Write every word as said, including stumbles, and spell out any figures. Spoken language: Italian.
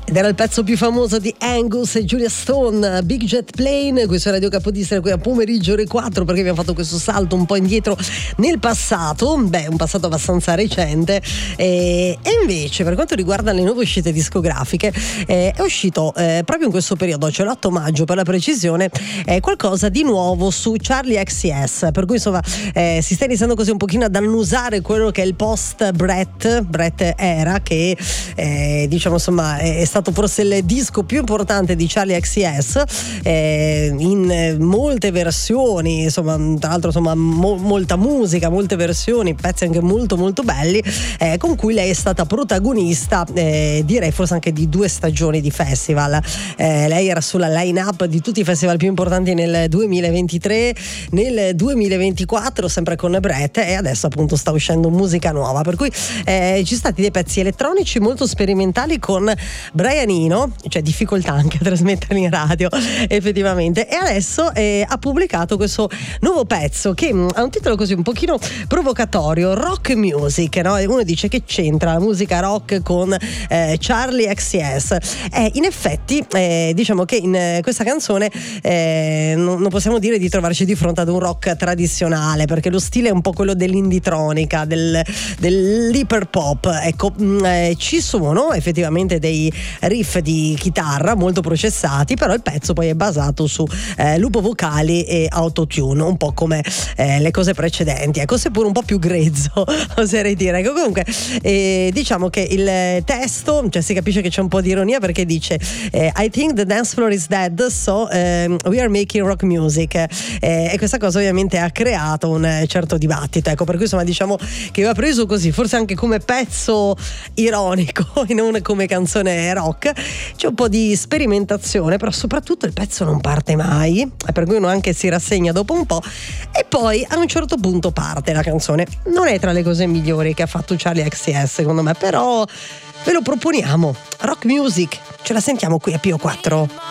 Ed era il pezzo più famoso di Angus e Julia Stone, Big Jet Plane. Questo è Radio Capodistria qui a pomeriggio ore quattro, perché abbiamo fatto questo salto un po' indietro nel passato, beh un passato abbastanza recente, e, e invece per quanto riguarda le nuove uscite discografiche eh, è uscito eh, proprio in questo periodo, cioè l'otto maggio per la precisione, eh, qualcosa di nuovo su Charli X C S, per cui insomma eh, si sta iniziando così un pochino ad annusare quello che è il post Brett Brett era, che eh, diciamo insomma è stato forse il disco più importante di Charli X C S, eh, in molte versioni, insomma tra l'altro insomma mo- molta musica, molte versioni, pezzi anche molto molto belli, eh, con cui lei è stata protagonista, eh, direi forse anche di due stagioni di festival. Eh, lei era sulla line up di tutti i festival più importanti nel duemilaventitré, nel duemilaventiquattro sempre con Brett, e adesso appunto sta uscendo musica nuova, per cui eh, ci sono stati dei pezzi elettronici molto sperimentali con Brian Eno, cioè difficoltà anche a trasmetterli in radio effettivamente, e adesso eh, ha pubblicato questo nuovo pezzo che mh, ha un titolo così un pochino provocatorio, Rock Music, no? E uno dice: che c'entra la musica rock con eh, Charli X C S? Eh, in effetti eh, diciamo che in eh, questa canzone eh, non, non possiamo dire di trovarci di fronte ad un rock tradizionale, perché lo stile è un po' quello dell'inditronica, del, dell'iperpop, ecco. mh, eh, ci sono effettivamente dei riff di chitarra molto processati, però il pezzo poi è basato su eh, loop vocali e autotune, un po' come eh, le cose precedenti, ecco, seppur un po' più grezzo oserei dire. Ecco, comunque eh, diciamo che il testo, cioè si capisce che c'è un po' di ironia, perché dice eh, I think the dance floor is dead, so eh, we are making rock music, eh, e questa cosa ovviamente ha creato un certo dibattito, ecco, per cui insomma diciamo che va preso così, forse anche come pezzo ironico e non come canzone rock. C'è un po' di sperimentazione, però soprattutto il pezzo non parte mai, per cui uno anche si rassegna dopo un po', e poi a un certo punto parte la canzone. Non è tra le cose migliori che ha fatto Charli X C S secondo me, però ve lo proponiamo. Rock Music, ce la sentiamo qui a P O quattro.